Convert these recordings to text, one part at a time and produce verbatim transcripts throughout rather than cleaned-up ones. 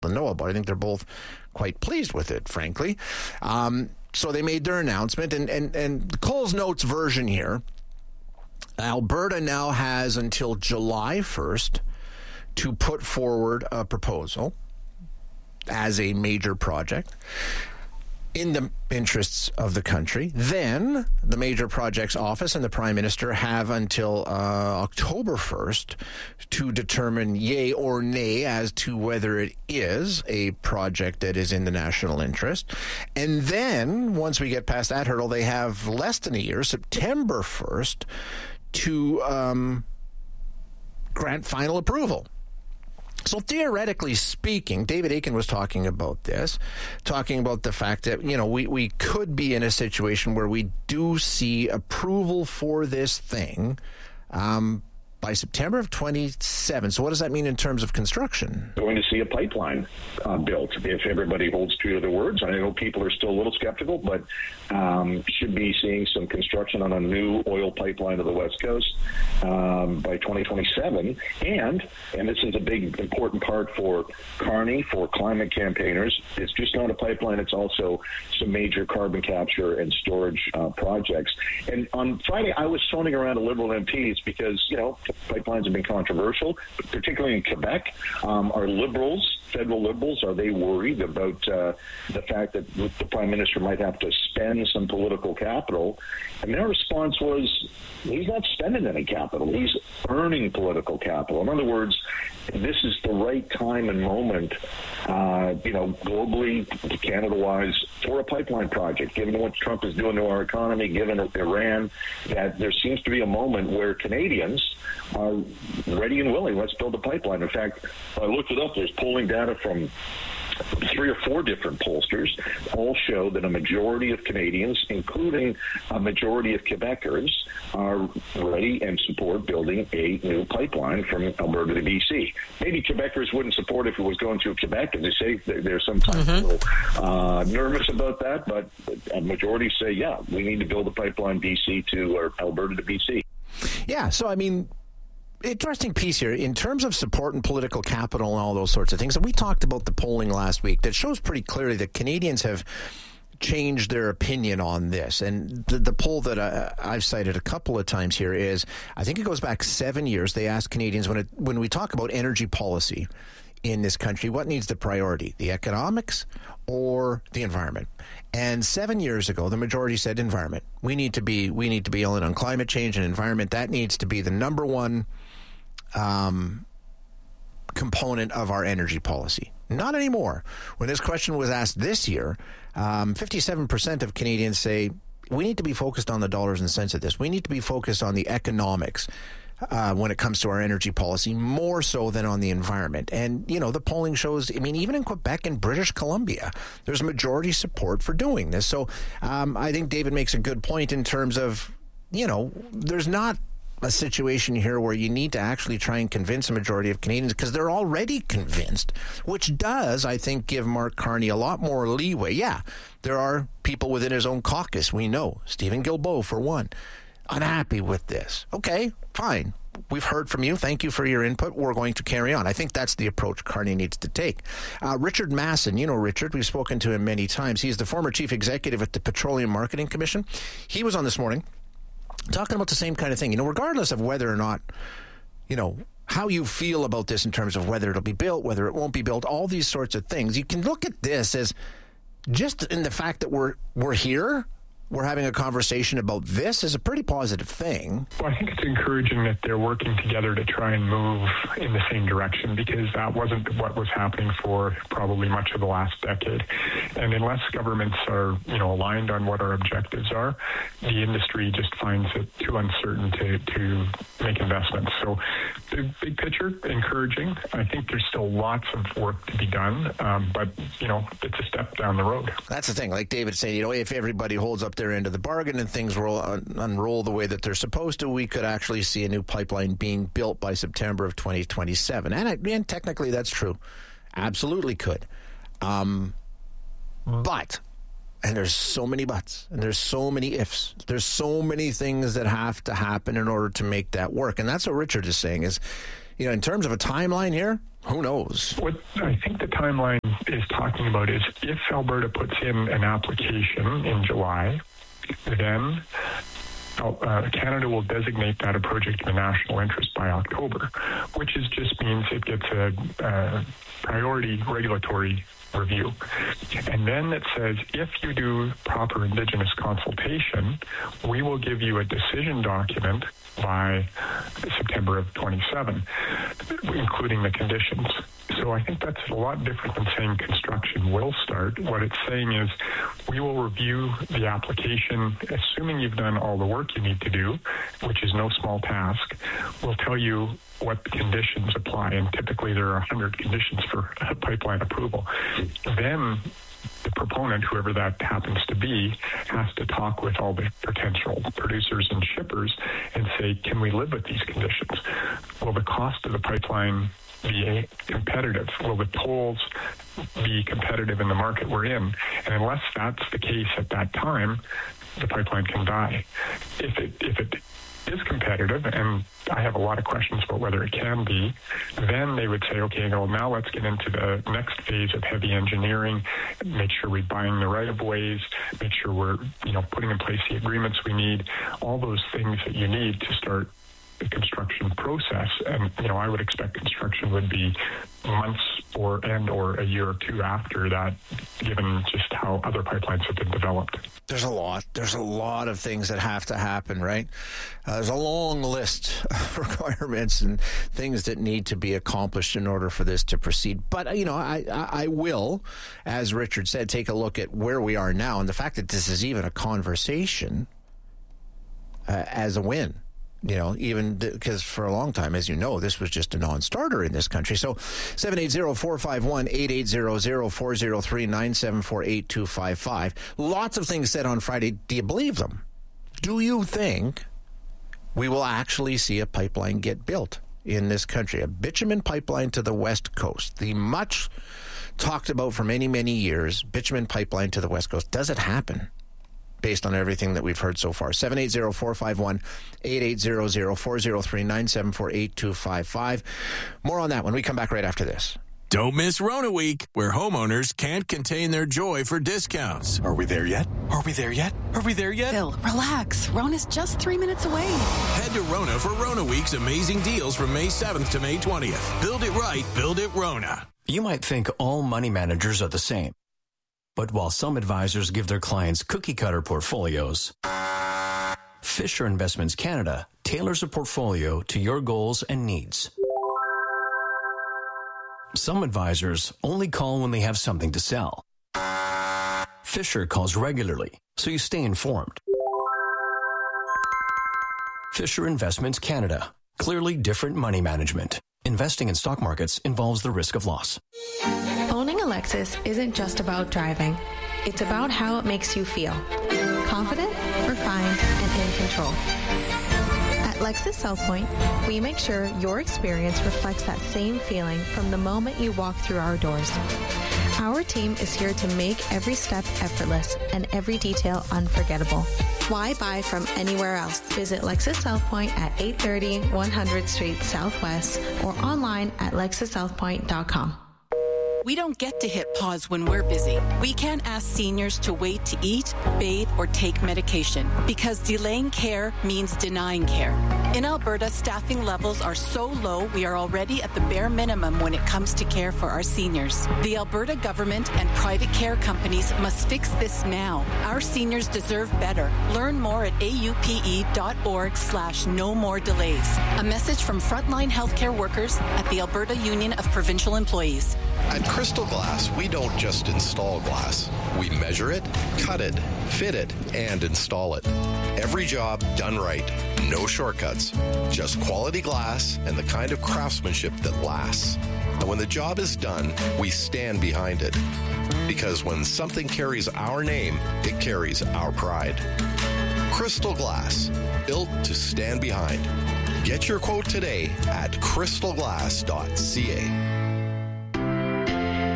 know about. I think they're both quite pleased with it, frankly. Um, so they made their announcement, and, and, and Coles Notes version here, Alberta now has until July first to put forward a proposal as a major project in the interests of the country. Then the Major Projects Office and the Prime Minister have until uh, October first to determine yay or nay as to whether it is a project that is in the national interest. And then once we get past that hurdle, they have less than a year, September first, to um, grant final approval. So theoretically speaking, David Akin was talking about this, talking about the fact that, you know, we, we could be in a situation where we do see approval for this thing um, by September of twenty-seven. So what does that mean in terms of construction? Going to see a pipeline uh, built if everybody holds true to their words. I know people are still a little skeptical, but um, should be seeing some construction on a new oil pipeline to the West Coast um, by twenty twenty-seven. And, and this is a big important part for Carney, for climate campaigners, it's just not a pipeline, it's also some major carbon capture and storage uh, projects. And on Friday, I was phoning around to Liberal M Ps because, you know, pipelines have been controversial, particularly in Quebec. Um, are Liberals, federal Liberals, are they worried about uh, the fact that the Prime Minister might have to spend some political capital? And their response was, he's not spending any capital. He's earning political capital. In other words, this is the right time and moment, uh, you know, globally, Canada-wise, for a pipeline project, given what Trump is doing to our economy, given Iran, that there seems to be a moment where Canadians are ready and willing. Let's build a pipeline. In fact, I looked it up. There's polling data from three or four different pollsters, all show that a majority of Canadians, including a majority of Quebecers, are ready and support building a new pipeline from Alberta to B C. Maybe Quebecers wouldn't support if it was going through Quebec, and they say they're sometimes mm-hmm. a little uh, nervous about that, but a majority say, yeah, we need to build a pipeline B C to, or Alberta to B C. Yeah, so I mean, interesting piece here in terms of support and political capital and all those sorts of things. And we talked about the polling last week that shows pretty clearly that Canadians have changed their opinion on this. And the, the poll that I, I've cited a couple of times here is, I think it goes back seven years. They asked Canadians when it, when we talk about energy policy in this country, what needs the priority, the economics or the environment? And seven years ago, the majority said environment. We need to be we need to be yelling on climate change and environment. That needs to be the number one um, component of our energy policy. Not anymore. When this question was asked this year, um, fifty-seven percent of Canadians say we need to be focused on the dollars and cents of this. We need to be focused on the economics Uh, when it comes to our energy policy, more so than on the environment. And, you know, the polling shows, I mean, even in Quebec and British Columbia, there's majority support for doing this. So um, I think David makes a good point in terms of, you know, there's not a situation here where you need to actually try and convince a majority of Canadians because they're already convinced, which does, I think, give Mark Carney a lot more leeway. Yeah, there are people within his own caucus, we know, Stephen Guilbeault for one, unhappy with this. Okay, fine. We've heard from you. Thank you for your input. We're going to carry on. I think that's the approach Carney needs to take. Uh, Richard Masson, you know Richard. We've spoken to him many times. He's the former chief executive at the Petroleum Marketing Commission. He was on this morning talking about the same kind of thing. You know, regardless of whether or not, you know, how you feel about this in terms of whether it'll be built, whether it won't be built, all these sorts of things, you can look at this as just in the fact that we're we're here, we're having a conversation about this is a pretty positive thing. Well, I think it's encouraging that they're working together to try and move in the same direction, because that wasn't what was happening for probably much of the last decade. And unless governments are, you know, aligned on what our objectives are, the industry just finds it too uncertain to, to make investments. So the big picture, encouraging. I think there's still lots of work to be done, um, but, you know, it's a step down the road. That's the thing. Like David said, you know, if everybody holds up their end of the bargain and things roll un- unroll the way that they're supposed to, we could actually see a new pipeline being built by September of twenty twenty-seven. And, and technically that's true. Absolutely could. Um, but, and there's so many buts, and there's so many ifs. There's so many things that have to happen in order to make that work. And that's what Richard is saying is, you know, in terms of a timeline here, who knows? What I think the timeline is talking about is if Alberta puts in an application in July, then Uh, Canada will designate that a project of national interest by October, which is just means it gets a, a priority regulatory review. And then it says, if you do proper Indigenous consultation, we will give you a decision document by September of twenty-seven, including the conditions. So I think that's a lot different than saying construction will start. What it's saying is we will review the application, assuming you've done all the work you need to do, which is no small task. We'll tell you what conditions apply, and typically there are one hundred conditions for a pipeline approval. Then the proponent, whoever that happens to be, has to talk with all the potential producers and shippers and say, can we live with these conditions? Will the cost of the pipeline be competitive? Will the tolls be competitive in the market we're in? And unless that's the case at that time, the pipeline can die. If it if it is competitive, and I have a lot of questions about whether it can be, then they would say, okay, well, now let's get into the next phase of heavy engineering, make sure we're buying the right-of-ways, make sure we're, you know, putting in place the agreements we need, all those things that you need to start the construction process. And, you know, I would expect construction would be months or and or a year or two after that, given just how other pipelines have been developed. There's a lot. There's a lot of things that have to happen, right? Uh, there's a long list of requirements and things that need to be accomplished in order for this to proceed. But, you know, I, I, I will, as Richard said, take a look at where we are now. And the fact that this is even a conversation uh, as a win. You know, even because for a long time, as you know, this was just a non-starter in this country. So seven eight zero, four five one, eight eight zero zero, four zero three, nine seven four, eight two five five. Lots of things said on Friday. Do you believe them? Do you think we will actually see a pipeline get built in this country? A bitumen pipeline to the West Coast. The much talked about for many, many years, bitumen pipeline to the West Coast. Does it happen? Based on everything that we've heard so far. seven eight zero, four five one, eight eight zero zero, four zero three, nine seven four, eight two five five. More on that when we come back right after this. Don't miss Rona Week, where homeowners can't contain their joy for discounts. Are we there yet? Are we there yet? Are we there yet? Phil, relax. Rona's just three minutes away. Head to Rona for Rona Week's amazing deals from May seventh to May twentieth. Build it right, build it Rona. You might think all money managers are the same. But while some advisors give their clients cookie-cutter portfolios, Fisher Investments Canada tailors a portfolio to your goals and needs. Some advisors only call when they have something to sell. Fisher calls regularly, so you stay informed. Fisher Investments Canada. Clearly different money management. Investing in stock markets involves the risk of loss. Owning a Lexus isn't just about driving. It's about how it makes you feel. Confident, refined, and in control. At Lexus South Point, we make sure your experience reflects that same feeling from the moment you walk through our doors. Our team is here to make every step effortless and every detail unforgettable. Why buy from anywhere else? Visit Lexus South Point at eight thirty one hundredth Street Southwest or online at lexus south point dot com. We don't get to hit pause when we're busy. We can't ask seniors to wait to eat, bathe, or take medication because delaying care means denying care. In Alberta, staffing levels are so low we are already at the bare minimum when it comes to care for our seniors. The Alberta government and private care companies must fix this now. Our seniors deserve better. Learn more at aupe.org slash no more delays. A message from frontline healthcare workers at the Alberta Union of Provincial Employees. At Crystal Glass, we don't just install glass. We measure it, cut it, fit it, and install it. Every job done right. No shortcuts. Just quality glass and the kind of craftsmanship that lasts. And when the job is done, we stand behind it. Because when something carries our name, it carries our pride. Crystal Glass, built to stand behind. Get your quote today at crystal glass dot c a.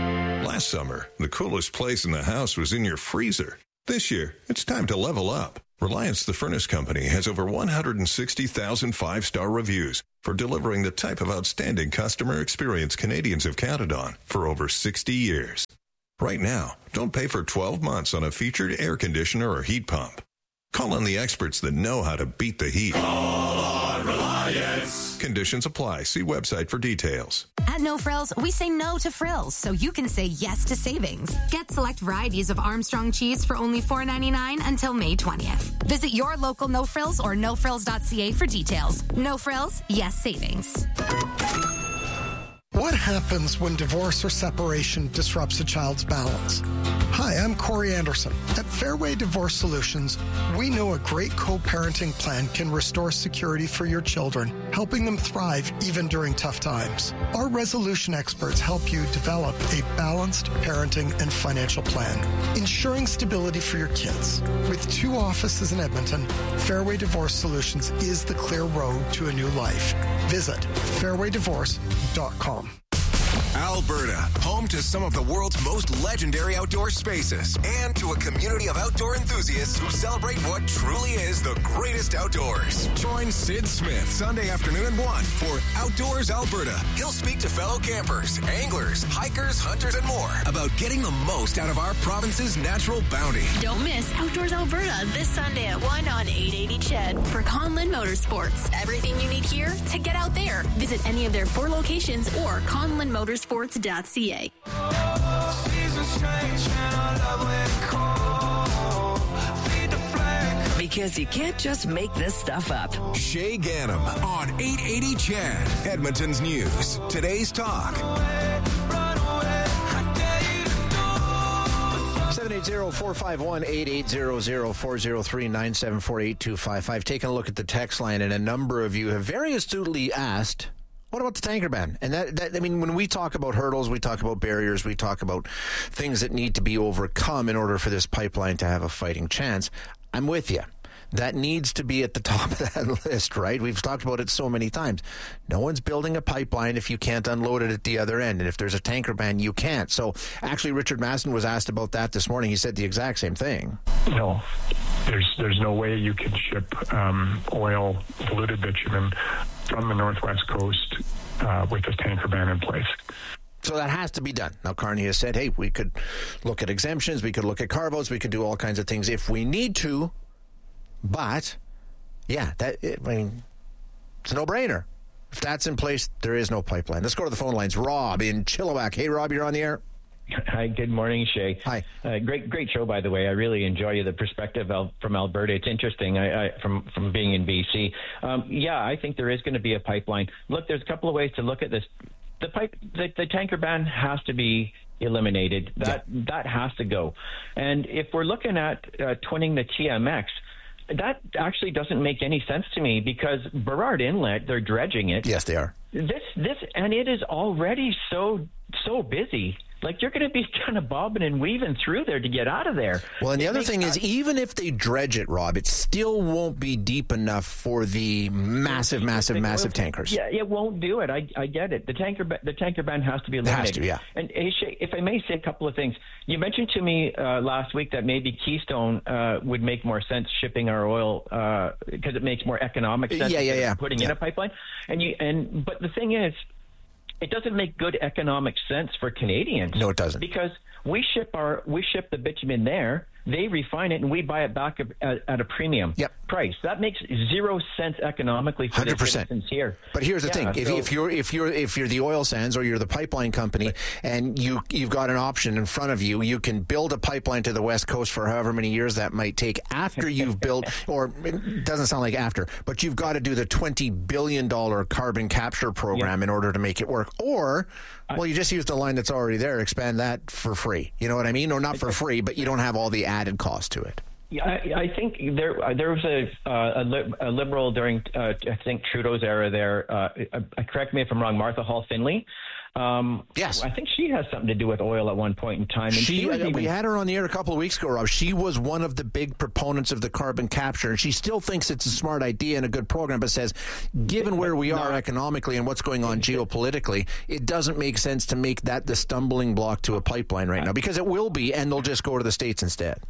Last summer, the coolest place in the house was in your freezer. This year, it's time to level up. Reliance the Furnace Company has over one hundred sixty thousand five-star reviews for delivering the type of outstanding customer experience Canadians have counted on for over sixty years. Right now, don't pay for twelve months on a featured air conditioner or heat pump. Call on the experts that know how to beat the heat. Call on Reliance. Conditions apply. See website for details. At No Frills, we say no to frills so you can say yes to savings. Get select varieties of Armstrong cheese for only four dollars and ninety-nine cents until May twentieth. Visit your local No Frills or no frills dot c a for details. No Frills, yes savings. What happens when divorce or separation disrupts a child's balance? Hi, I'm Corey Anderson. At Fairway Divorce Solutions, we know a great co-parenting plan can restore security for your children, helping them thrive even during tough times. Our resolution experts help you develop a balanced parenting and financial plan, ensuring stability for your kids. With two offices in Edmonton, Fairway Divorce Solutions is the clear road to a new life. Visit fairway divorce dot com. Alberta, home to some of the world's most legendary outdoor spaces and to a community of outdoor enthusiasts who celebrate what truly is the greatest outdoors. Join Sid Smith Sunday afternoon at one for Outdoors Alberta. He'll speak to fellow campers, anglers, hikers, hunters, and more about getting the most out of our province's natural bounty. Don't miss Outdoors Alberta this Sunday at one on eight eighty C H E D for Conlin Motorsports. Everything you need here to get out there. Visit any of their four locations or conlin motorsports dot c a. Because you can't just make this stuff up. Shay Ganem on eight eighty C H E D, Edmonton's News. Today's Talk. seven eight zero, four five one, eight eight zero zero, four zero three, nine seven four, eight two five five. Taking a look at the text line, and a number of you have very astutely asked, what about the tanker ban? And that, that, I mean, when we talk about hurdles, we talk about barriers, we talk about things that need to be overcome in order for this pipeline to have a fighting chance. I'm with you. That needs to be at the top of that list, right? We've talked about it so many times. No one's building a pipeline if you can't unload it at the other end. And if there's a tanker ban, you can't. So actually, Richard Masson was asked about that this morning. He said the exact same thing. No, there's there's no way you can ship um, oil, diluted bitumen from the Northwest Coast uh, with this tanker ban in place. So that has to be done. Now, Carney has said, hey, we could look at exemptions, we could look at carve-outs, we could do all kinds of things if we need to. But, yeah, that I mean, it's a no-brainer. If that's in place, there is no pipeline. Let's go to the phone lines. Rob in Chilliwack. Hey, Rob, you're on the air. Hi, good morning, Shay. Hi. Uh, great, great show, by the way. I really enjoy the perspective of, from Alberta. It's interesting I, I, from from being in B C. Um, yeah, I think there is going to be a pipeline. Look, there's a couple of ways to look at this. The pipe, the, the tanker ban has to be eliminated. That yeah. that has to go. And if we're looking at uh, twinning the T M X, that actually doesn't make any sense to me because Burrard Inlet, they're dredging it. Yes, they are. This, this, and it is already so, so busy. Like, you're going to be kind of bobbing and weaving through there to get out of there. Well, and the it other thing is, even if they dredge it, Rob, it still won't be deep enough for the massive, massive, massive tankers. Yeah, it won't do it. I, I get it. The tanker, the tanker ban has to be eliminated. It has to, yeah. And if I may say a couple of things, you mentioned to me uh, last week that maybe Keystone uh, would make more sense shipping our oil because uh, it makes more economic sense. Yeah, yeah, yeah. Putting yeah. in a pipeline, and you and but the thing is, it doesn't make good economic sense for Canadians. No, it doesn't. Because we ship our we ship the bitumen there, they refine it, and we buy it back at, at a premium yep. price. That makes zero sense economically for the citizens here. But here's the yeah, thing: if, so, if you're if you're if you're the oil sands or you're the pipeline company, and you you've got an option in front of you, you can build a pipeline to the West Coast for however many years that might take after you've built, or it doesn't sound like after, but you've got to do the twenty billion dollars carbon capture program yeah. in order to make it work. Or, well, you just use the line that's already there, expand that for free. You know what I mean? Or not for free, but you don't have all the added cost to it. Yeah, I, I think there uh, there was a, uh, a, li- a liberal during uh, I think Trudeau's era there. Uh, uh, correct me if I'm wrong. Martha Hall Finley. Um, yes, I think she has something to do with oil at one point in time. And she, she was we even, had her on the air a couple of weeks ago, Rob. She was one of the big proponents of the carbon capture, and she still thinks it's a smart idea and a good program, but says, given where we are economically and what's going on geopolitically, it doesn't make sense to make that the stumbling block to a pipeline right now, because it will be, and they'll just go to the States instead.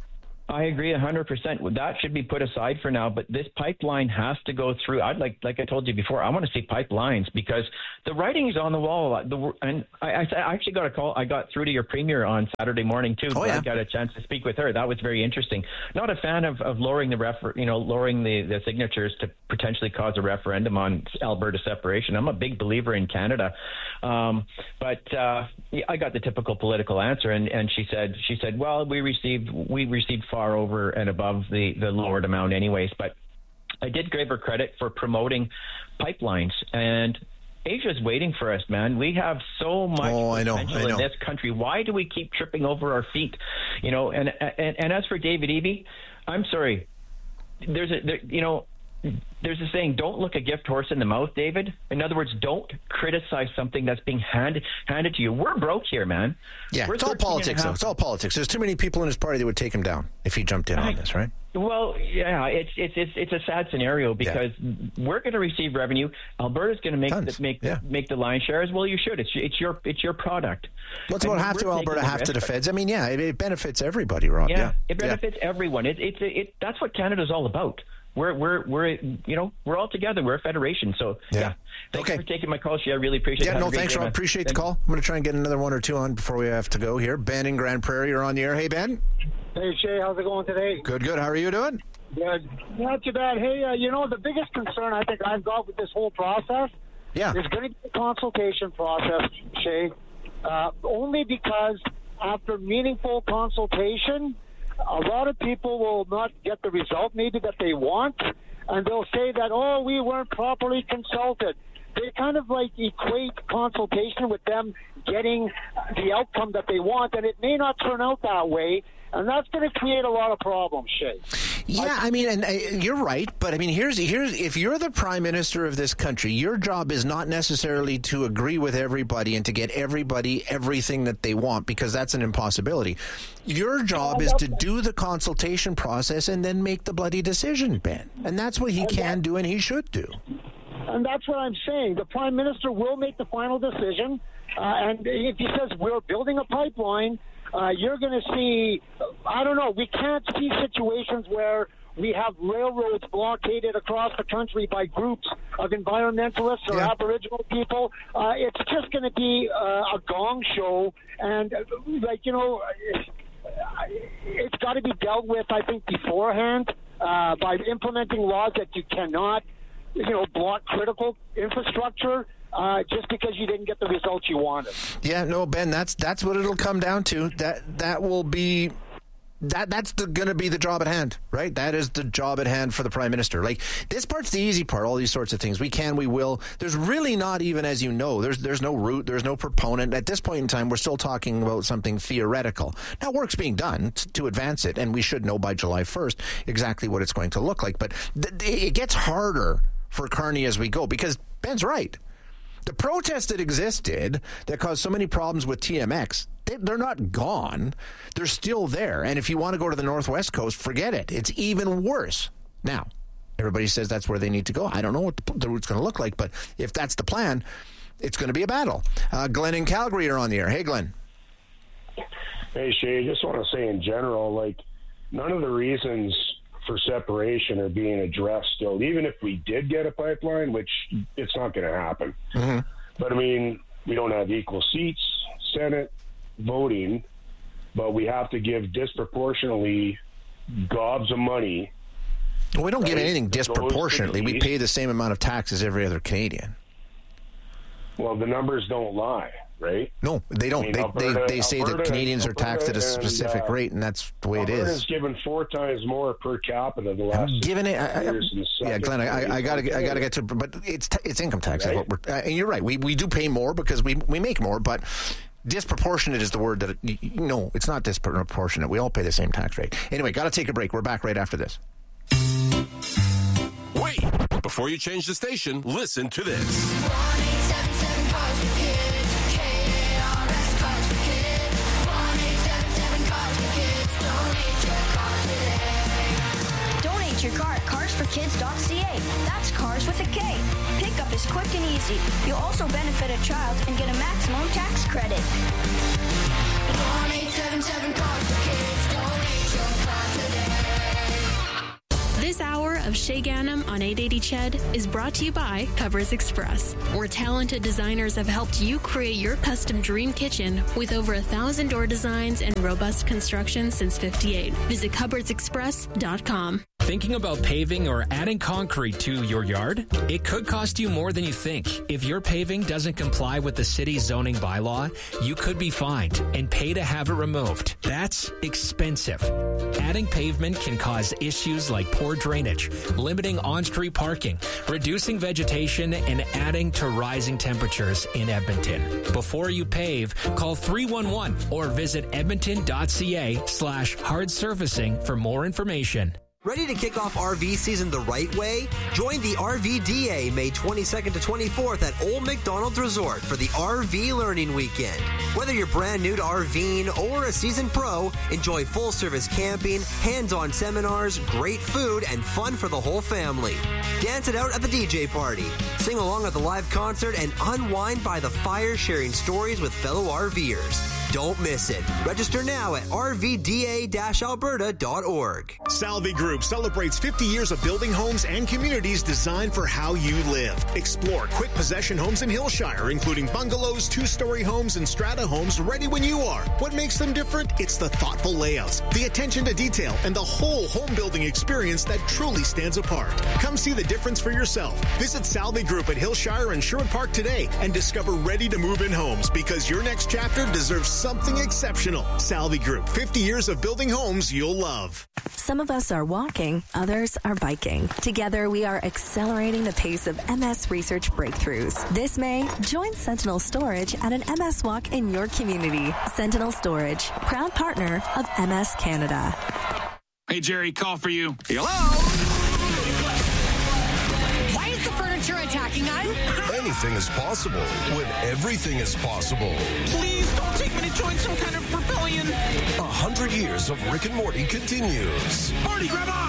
I agree one hundred percent. That should be put aside for now, but this pipeline has to go through. I'd like, like I told you before, I want to see pipelines because the writing is on the wall. The, and I, I actually got a call. I got through to your premier on Saturday morning too. Oh, yeah. I got a chance to speak with her. That was very interesting. Not a fan of, of lowering the refer, you know, lowering the, the signatures to potentially cause a referendum on Alberta separation. I'm a big believer in Canada, um, but uh, I got the typical political answer, and, and she said, she said, well, we received, we received. far over and above the, the lowered amount anyways. But I did give her credit for promoting pipelines, and Asia's waiting for us, man. We have so much oh, I know, potential I know. in this country. Why do we keep tripping over our feet? You know, and and, and as for David Eby, I'm sorry. There's a, there, you know, there's a saying, don't look a gift horse in the mouth, David. In other words, don't criticize something that's being handed handed to you. We're broke here, man. Yeah, We're it's all politics, though. It's all politics. There's too many people in his party that would take him down if he jumped in I, on this, right? Well, yeah, it's it's it's, it's a sad scenario because yeah. we're going to receive revenue. Alberta's going to make the, make yeah. make the lion's share as well. You should. It's it's your it's your product. What's about half to Alberta, half to the feds? I mean, yeah, it, it benefits everybody, Rob. Yeah, yeah. it benefits yeah. everyone. It, it's it, it that's what Canada's all about. We're we're we're you know we're all together. We're a federation. So yeah, yeah. thanks okay. for taking my call, Shea. I really appreciate it. Yeah, Have no, thanks, Rob. Appreciate Thank the call. I'm going to try and get another one or two on before we have to go here. Ben in Grand Prairie, you're on the air. Hey, Ben. Hey, Shea. How's it going today? Good, good. How are you doing? Good. Not too bad. Hey, uh, you know the biggest concern I think I've got with this whole process yeah. is going to be the consultation process, Shea. Uh, only because after meaningful consultation, a lot of people will not get the result maybe that they want, and they'll say that, oh, we weren't properly consulted. They kind of like equate consultation with them getting the outcome that they want, and it may not turn out that way, and that's going to create a lot of problems, Shea. Yeah, I mean, and uh, you're right, but I mean, here's here's if you're the prime minister of this country, your job is not necessarily to agree with everybody and to get everybody everything that they want, because that's an impossibility. Your job is to do the consultation process and then make the bloody decision, Ben, and that's what he can do and he should do. And that's what I'm saying. The prime minister will make the final decision, uh, and if he says we're building a pipeline, Uh, you're going to see, I don't know, we can't see situations where we have railroads blockaded across the country by groups of environmentalists or yeah. Aboriginal people. Uh, it's just going to be uh, a gong show. And, uh, like, you know, it's, it's got to be dealt with, I think, beforehand uh, by implementing laws that you cannot, you know, block critical infrastructure. Uh, just because you didn't get the results you wanted. Yeah, no, Ben, that's that's what it'll come down to. That that will be that that's going to be the job at hand, right? That is the job at hand for the prime minister. Like, this part's the easy part. All these sorts of things, we can, we will. There's really not even, as you know, there's there's no root, there's no proponent at this point in time. We're still talking about something theoretical. Now, work's being done t- to advance it, and we should know by July first exactly what it's going to look like. But th- it gets harder for Carney as we go, because Ben's right. The protests that existed that caused so many problems with T M X, they, they're not gone. They're still there. And if you want to go to the Northwest Coast, forget it. It's even worse. Now, everybody says that's where they need to go. I don't know what the, the route's going to look like, but if that's the plan, it's going to be a battle. Uh, Glenn in Calgary are on the air. Hey, Glenn. Hey, Shea, I just want to say in general, like, none of the reasons for separation are being addressed still, even if we did get a pipeline, which it's not going to happen. Mm-hmm. But I mean, we don't have equal seats, Senate voting, but we have to give disproportionately gobs of money. Well, we don't give anything disproportionately. We pay the same amount of tax as every other Canadian. Well, the numbers don't lie, right? No, they don't. I mean, they, Alberta, they they say Alberta, that Canadians Alberta, are taxed at a specific and, uh, rate, and that's the way Alberta's it is. given four times more per capita the last I'm giving it. I, years. I, yeah, Glenn, I, I got to I got to get to, but it's it's income tax. Right? Is what we're, uh, and you're right. We we do pay more because we we make more, but disproportionate is the word that. It, no, it's not disproportionate. We all pay the same tax rate. Anyway, got to take a break. We're back right after this. Wait, before you change the station, listen to this. Your car at cars for kids dot c a. That's cars with a K. Pickup is quick and easy. You'll also benefit a child and get a maximum tax credit. one eight seven seven cars for kids. Donate your car today. of Shay Ganem on eight eighty C H E D is brought to you by Covers Express, where talented designers have helped you create your custom dream kitchen with over a thousand door designs and robust construction since fifty-eight. Visit cupboards express dot com. Thinking about paving or adding concrete to your yard? It could cost you more than you think. If your paving doesn't comply with the city's zoning bylaw, you could be fined and pay to have it removed. That's expensive. Adding pavement can cause issues like poor drainage, limiting on-street parking, reducing vegetation, and adding to rising temperatures in Edmonton. Before you pave, call three one one or visit edmonton.ca slash hard surfacing for more information. Ready to kick off R V season the right way? Join the R V D A May twenty-second to twenty-fourth at Old McDonald's Resort for the R V Learning Weekend. Whether you're brand new to RVing or a seasoned pro, enjoy full-service camping, hands-on seminars, great food, and fun for the whole family. Dance it out at the D J party, sing along at the live concert, and unwind by the fire sharing stories with fellow RVers. Don't miss it. Register now at r v d a dash alberta dot org. Salvi Group celebrates fifty years of building homes and communities designed for how you live. Explore quick possession homes in Hillshire, including bungalows, two-story homes, and strata homes ready when you are. What makes them different? It's the thoughtful layouts, the attention to detail, and the whole home building experience that truly stands apart. Come see the difference for yourself. Visit Salvi Group at Hillshire and Sherwood Park today and discover ready-to-move-in homes, because your next chapter deserves something exceptional. Salvi Group, fifty years of building homes you'll love. Some of us are walking, others are biking. Together, we are accelerating the pace of M S research breakthroughs. This May, join Sentinel Storage at an M S walk in your community. Sentinel Storage, proud partner of M S Canada. Hey, Jerry, call for you. Hello? Why is the furniture attacking us? Anything is possible when everything is possible. Please don't take me to join some kind of rebellion. A hundred years of Rick and Morty continues. Morty, grab on!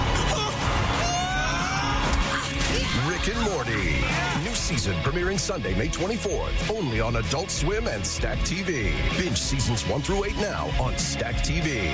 Rick and Morty. New season premiering Sunday, May twenty-fourth. Only on Adult Swim and Stack T V. Binge seasons one through eight now on Stack T V.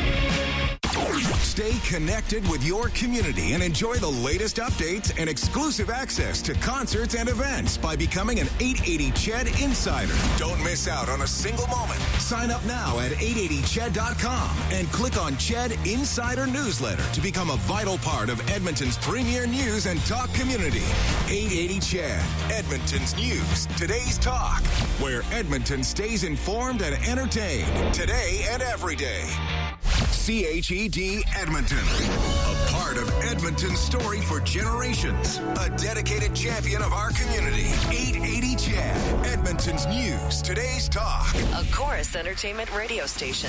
Stay connected with your community and enjoy the latest updates and exclusive access to concerts and events by becoming an eight eighty C H E D Insider. Don't miss out on a single moment. Sign up now at eight eighty C H E D dot com and click on C H E D Insider Newsletter to become a vital part of Edmonton's premier news and talk community. eight eighty C H E D, Edmonton's news, today's talk, where Edmonton stays informed and entertained today and every day. C H E D Edmonton, a part of Edmonton's story for generations, a dedicated champion of our community. eight eighty C H E D, Edmonton's news, today's talk. A Chorus Entertainment radio station.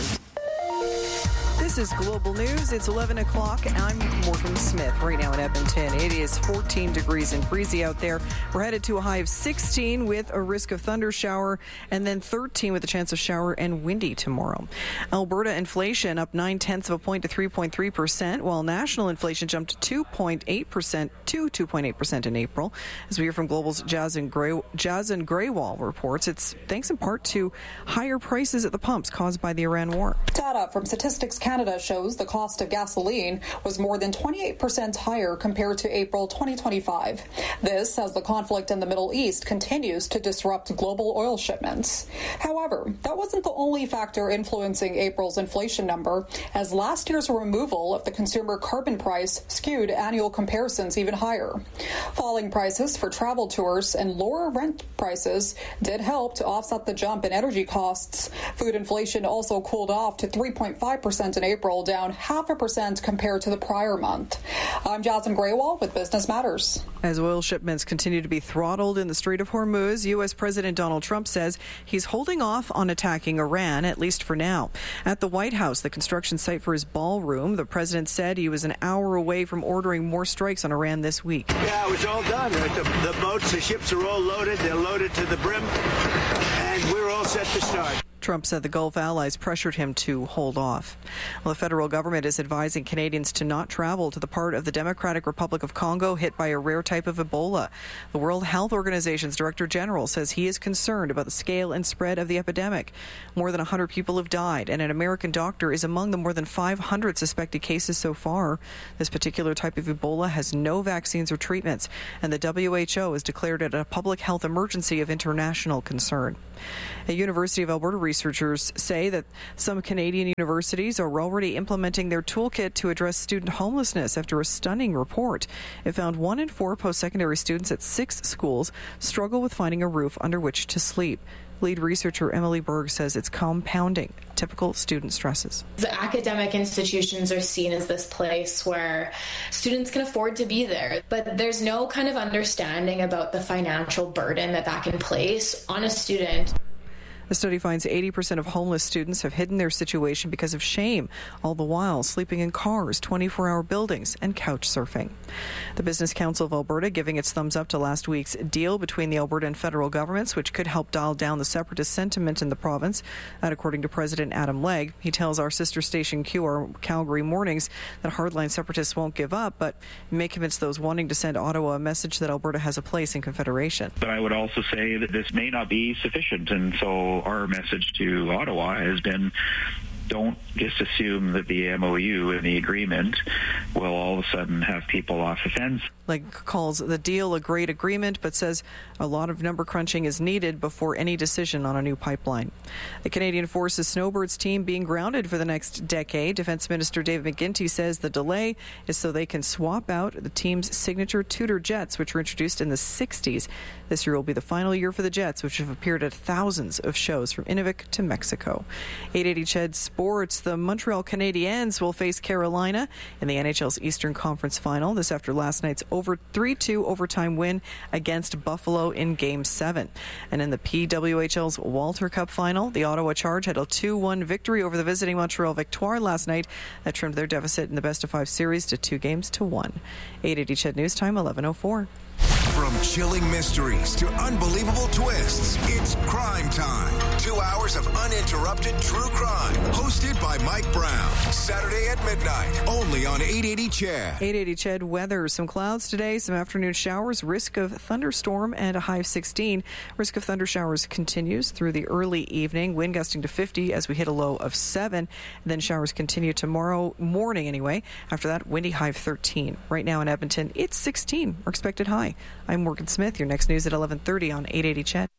This is Global News. It's eleven o'clock. I'm Morgan Smith right now in Edmonton. It is fourteen degrees and breezy out there. We're headed to a high of sixteen with a risk of thunder shower, and then thirteen with a chance of shower and windy tomorrow. Alberta inflation up nine tenths of a point to three point three percent, while national inflation jumped to two point eight percent to two point eight percent in April. As we hear from Global's Jason Gray, Jason Graywall reports, it's thanks in part to higher prices at the pumps caused by the Iran war. Data from Statistics Canada shows the cost of gasoline was more than twenty-eight percent higher compared to April twenty twenty-five. This as the conflict in the Middle East continues to disrupt global oil shipments. However, that wasn't the only factor influencing April's inflation number, as last year's removal of the consumer carbon price skewed annual comparisons even higher. Falling prices for travel tours and lower rent prices did help to offset the jump in energy costs. Food inflation also cooled off to three point five percent in April, down half a percent compared to the prior month. I'm Jasmine Graywall with Business Matters. As oil shipments continue to be throttled in the Strait of Hormuz, U S President Donald Trump says he's holding off on attacking Iran, at least for now. At the White House, the construction site for his ballroom, the president said he was an hour away from ordering more strikes on Iran this week. Yeah, it's all done. The, the boats, the ships are all loaded. They're loaded to the brim, and we're all set to start. Trump said the Gulf allies pressured him to hold off. Well, the federal government is advising Canadians to not travel to the part of the Democratic Republic of Congo hit by a rare type of Ebola. The World Health Organization's Director General says he is concerned about the scale and spread of the epidemic. More than one hundred people have died, and an American doctor is among the more than five hundred suspected cases so far. This particular type of Ebola has no vaccines or treatments, and the W H O has declared it a public health emergency of international concern. A University of Alberta researchers say that some Canadian universities are already implementing their toolkit to address student homelessness after a stunning report. It found one in four post-secondary students at six schools struggle with finding a roof under which to sleep. Lead researcher Emily Berg says it's compounding typical student stresses. The academic institutions are seen as this place where students can afford to be there, but there's no kind of understanding about the financial burden that that can place on a student. The study finds eighty percent of homeless students have hidden their situation because of shame, all the while sleeping in cars, twenty-four hour buildings, and couch surfing. The Business Council of Alberta giving its thumbs up to last week's deal between the Alberta and federal governments, which could help dial down the separatist sentiment in the province. That, according to President Adam Legge. He tells our sister station Q R Calgary Mornings that hardline separatists won't give up, but may convince those wanting to send Ottawa a message that Alberta has a place in Confederation. But I would also say that this may not be sufficient, and so our message to Ottawa has been, don't just assume that the M O U and the agreement will all of a sudden have people off the fence. Legge calls the deal a great agreement, but says a lot of number crunching is needed before any decision on a new pipeline. The Canadian Forces Snowbirds team being grounded for the next decade. Defence Minister David McGuinty says the delay is so they can swap out the team's signature Tudor jets, which were introduced in the sixties. This year will be the final year for the jets, which have appeared at thousands of shows from Inuvik to Mexico. eight eighty C H E D Sports. The Montreal Canadiens will face Carolina in the N H L's Eastern Conference Final. This after last night's over three two overtime win against Buffalo in Game seven. And in the P W H L's Walter Cup Final, the Ottawa Charge had a two one victory over the visiting Montreal Victoire last night. That trimmed their deficit in the best of five series to two games to one. eight eighty C H E D News Time, eleven oh four. From chilling mysteries to unbelievable twists, it's Crime Time. Two hours of uninterrupted true crime. Hosted by Mike Brown. Saturday at midnight. Only on eight eighty C H E D. eight eighty C H E D weather. Some clouds today, some afternoon showers, risk of thunderstorm, and a high of sixteen. Risk of thunder showers continues through the early evening. Wind gusting to fifty as we hit a low of seven. And then showers continue tomorrow morning anyway. After that, windy high of thirteen. Right now in Edmonton, it's sixteen. Our expected high. I'm Morgan Smith. Your next news at eleven thirty on eight eighty C H E D.